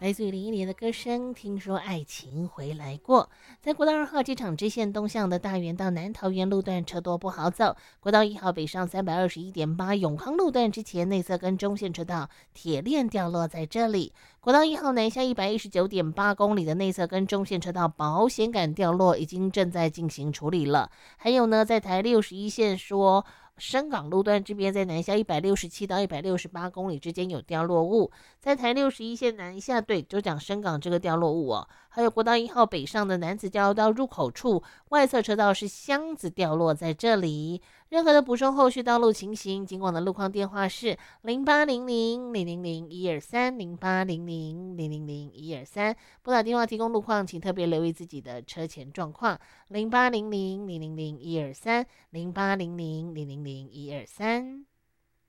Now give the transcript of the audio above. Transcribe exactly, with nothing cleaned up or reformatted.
来自于林忆莲的歌声，听说爱情回来过。在国道二号机场支线东向的大园到南桃园路段车多不好走，国道一号北上三百二十一点八永康路段之前内侧跟中线车道铁链掉落在这里。国道一号南下一百一十九点八公里的内侧跟中线车道保险杆掉落，已经正在进行处理了。还有呢，在台六十一线说深港路段这边，在南下一百六十七到一百六十八公里之间有掉落物，在台六十一线南下，对，就讲深港这个掉落物哦。还有国道一号北上的南子交流道入口处，外侧车道是箱子掉落在这里。任何的补充后续道路情形，警广的路况电话是零八零零零零零一二三零八零零零零零一二三，拨打电话提供路况，请特别留意自己的车前状况。零八零零零零零一二三零八零零零零零一二三。